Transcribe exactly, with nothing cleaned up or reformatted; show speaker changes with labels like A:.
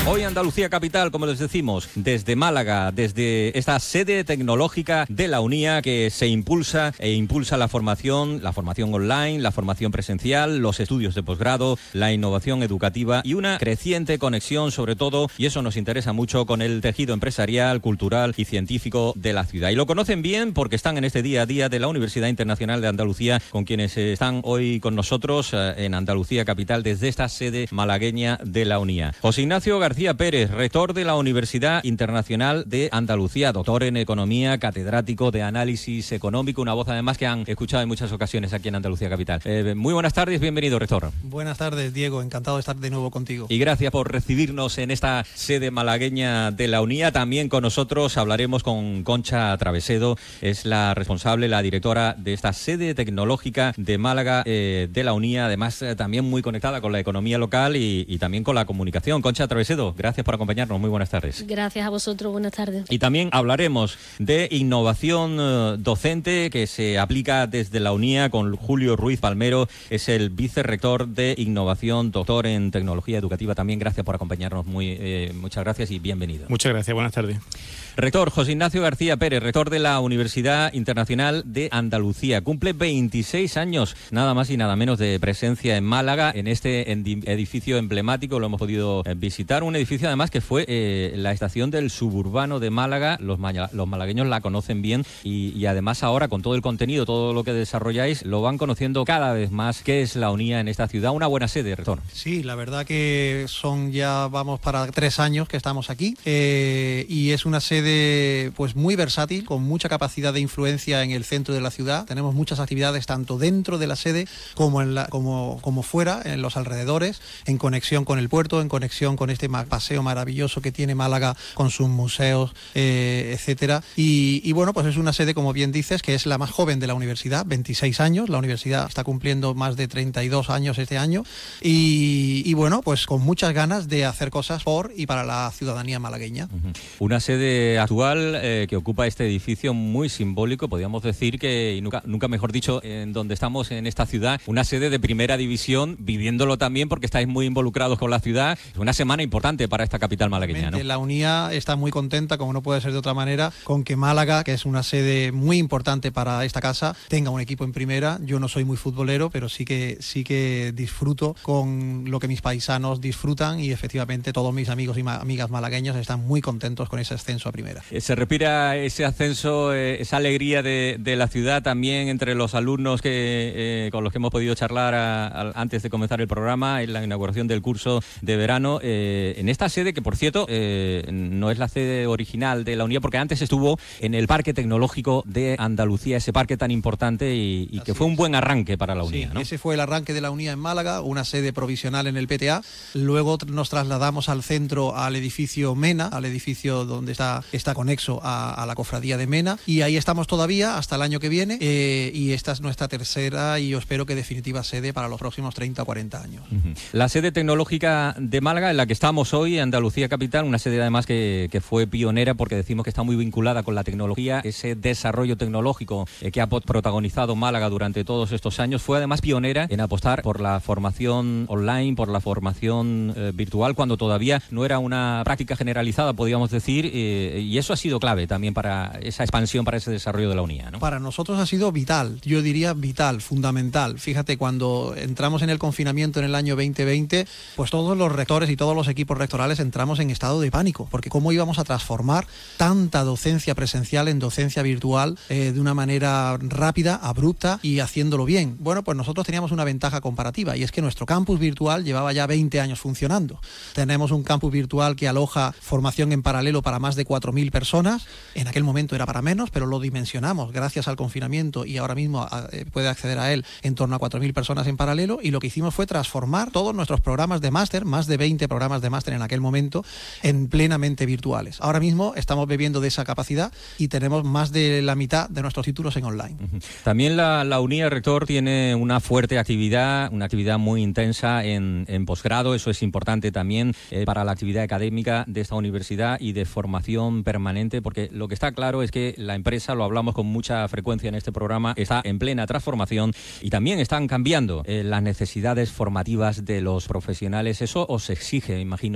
A: Hoy Andalucía Capital, como les decimos, desde Málaga, desde esta sede tecnológica de la UNIA que se impulsa e impulsa la formación, la formación online, la formación presencial, los estudios de posgrado, la innovación educativa y una creciente conexión, sobre todo, y eso nos interesa mucho, con el tejido empresarial, cultural y científico de la ciudad. Y lo conocen bien porque están en este día a día de la Universidad Internacional de Andalucía, con quienes están hoy con nosotros en Andalucía Capital desde esta sede malagueña de la UNIA. José Ignacio García Pérez, rector de la Universidad Internacional de Andalucía, doctor en Economía, catedrático de Análisis Económico, una voz además que han escuchado en muchas ocasiones aquí en Andalucía Capital. Eh, muy buenas tardes, bienvenido, rector.
B: Buenas tardes, Diego, encantado de estar de nuevo contigo.
A: Y gracias por recibirnos en esta sede malagueña de la UNIA. También con nosotros hablaremos con Concha Travesedo, es la responsable, la directora de esta sede tecnológica de Málaga eh, de la UNIA, además eh, también muy conectada con la economía local y, y también con la comunicación. Concha Travesedo, gracias por acompañarnos, muy buenas tardes.
C: Gracias a vosotros, buenas tardes.
A: Y también hablaremos de innovación eh, docente que se aplica desde la UNIA con Julio Ruiz Palmero, es el vicerrector de Innovación, doctor en Tecnología Educativa. También gracias por acompañarnos, muy eh, muchas gracias y bienvenido.
D: Muchas gracias, buenas tardes.
A: Rector José Ignacio García Pérez, rector de la Universidad Internacional de Andalucía. Cumple veintiséis años, nada más y nada menos, de presencia en Málaga, en este edificio emblemático, lo hemos podido visitar, un edificio además que fue eh, la estación del suburbano de Málaga, los, los malagueños la conocen bien y, y además ahora con todo el contenido, todo lo que desarrolláis, lo van conociendo cada vez más. ¿Qué es la UNIA en esta ciudad? Una buena sede, rector.
B: Sí, la verdad que son ya, vamos para tres años que estamos aquí eh, y es una sede pues muy versátil, con mucha capacidad de influencia en el centro de la ciudad. Tenemos muchas actividades tanto dentro de la sede como en la, como, como fuera, en los alrededores, en conexión con el puerto, en conexión con este paseo maravilloso que tiene Málaga con sus museos, eh, etcétera. Y, y bueno, pues es una sede, como bien dices, que es la más joven de la universidad, veintiséis años. La universidad está cumpliendo más de treinta y dos años este año y, y bueno, pues con muchas ganas de hacer cosas por y para la ciudadanía malagueña.
A: Uh-huh. Una sede actual eh, que ocupa este edificio muy simbólico, podríamos decir que, y nunca, nunca mejor dicho, en donde estamos en esta ciudad, una sede de primera división, viviéndolo también porque estáis muy involucrados con la ciudad. Es una semana importante para esta capital malagueña, ¿no?
B: La UNIA está muy contenta, como no puede ser de otra manera, con que Málaga, que es una sede muy importante para esta casa, tenga un equipo en primera. Yo no soy muy futbolero, pero sí que, sí que disfruto con lo que mis paisanos disfrutan y efectivamente todos mis amigos y ma- amigas malagueños están muy contentos con ese ascenso a primera.
A: Se respira ese ascenso, eh, esa alegría de, de la ciudad también entre los alumnos que eh, con los que hemos podido charlar a, a, antes de comenzar el programa, en la inauguración del curso de verano, eh, en esta sede que, por cierto, eh, no es la sede original de la UNIA, porque antes estuvo en el Parque Tecnológico de Andalucía, ese parque tan importante y, y que fue un buen arranque para la UNIA,
B: sí,
A: ¿no?
B: Ese fue el arranque de la UNIA en Málaga, una sede provisional en el P T A. Luego nos trasladamos al centro, al edificio Mena, al edificio donde está, está conexo a, a la cofradía de Mena, y ahí estamos todavía hasta el año que viene eh, y esta es nuestra tercera y yo espero que definitiva sede para los próximos treinta o cuarenta años.
A: Uh-huh. La sede tecnológica de Málaga, en la que estamos hoy, Andalucía Capital, una sede además que, que fue pionera porque decimos que está muy vinculada con la tecnología, ese desarrollo tecnológico eh, que ha protagonizado Málaga durante todos estos años, fue además pionera en apostar por la formación online, por la formación eh, virtual, cuando todavía no era una práctica generalizada, podríamos decir, eh, y eso ha sido clave también para esa expansión, para ese desarrollo de la UNIA, ¿no?
B: Para nosotros ha sido vital, yo diría vital, fundamental. Fíjate, cuando entramos en el confinamiento en el año veinte veinte, pues todos los rectores y todos los equipos rectorales entramos en estado de pánico, porque cómo íbamos a transformar tanta docencia presencial en docencia virtual eh, de una manera rápida, abrupta y haciéndolo bien. Bueno, pues nosotros teníamos una ventaja comparativa y es que nuestro campus virtual llevaba ya veinte años funcionando. Tenemos un campus virtual que aloja formación en paralelo para más de cuatro mil personas. En aquel momento era para menos, pero lo dimensionamos gracias al confinamiento y ahora mismo a, eh, puede acceder a él en torno a cuatro mil personas en paralelo, y lo que hicimos fue transformar todos nuestros programas de máster, más de veinte programas de máster en aquel momento, en plenamente virtuales. Ahora mismo estamos bebiendo de esa capacidad y tenemos más de la mitad de nuestros títulos en online.
A: Uh-huh. También la, la UNIA, rector, tiene una fuerte actividad, una actividad muy intensa en, en posgrado. Eso es importante también eh, para la actividad académica de esta universidad y de formación permanente, porque lo que está claro es que la empresa, lo hablamos con mucha frecuencia en este programa, está en plena transformación y también están cambiando eh, las necesidades formativas de los profesionales. Eso os exige, imagino,